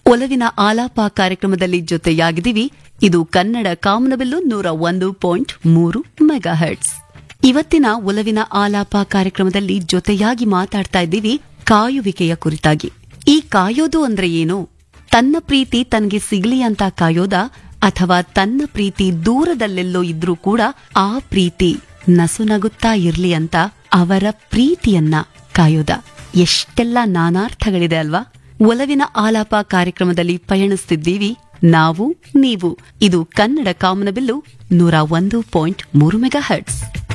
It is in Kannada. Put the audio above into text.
ಒಲವಿನ ಆಲಾಪ ಕಾರ್ಯಕ್ರಮದಲ್ಲಿ ಜೊತೆಯಾಗಿದ್ದೀವಿ. ಇದು ಕನ್ನಡ ಕಾಮನಬಿಲ್ಲು 101.3 ಮೆಗಾಹರ್ಟ್ಸ್. ಇವತ್ತಿನ ಒಲವಿನ ಆಲಾಪ ಕಾರ್ಯಕ್ರಮದಲ್ಲಿ ಜೊತೆಯಾಗಿ ಮಾತಾಡ್ತಾ ಇದ್ದೀವಿ ಕಾಯುವಿಕೆಯ ಕುರಿತಾಗಿ. ಈ ಕಾಯೋದು ಅಂದ್ರೆ ಏನು? ತನ್ನ ಪ್ರೀತಿ ತನಗೆ ಸಿಗಲಿ ಅಂತ ಕಾಯೋದಾ, ಅಥವಾ ತನ್ನ ಪ್ರೀತಿ ದೂರದಲ್ಲೆಲ್ಲೋ ಇದ್ರೂ ಕೂಡ ಆ ಪ್ರೀತಿ ನಸುನಗುತ್ತಾ ಇರ್ಲಿ ಅಂತ ಅವರ ಪ್ರೀತಿಯನ್ನ ಕಾಯೋದಾ? ಎಷ್ಟೆಲ್ಲ ನಾನಾರ್ಥಗಳಿದೆ ಅಲ್ವಾ? ಒಲವಿನ ಆಲಾಪ ಕಾರ್ಯಕ್ರಮದಲ್ಲಿ ಪಯಣಿಸ್ತಿದ್ದೀವಿ ನಾವು ನೀವು. ಇದು ಕನ್ನಡ ಕಾಮನಬಿಲ್ಲು 101.3 ಮೆಗಾಹರ್ಟ್ಸ್.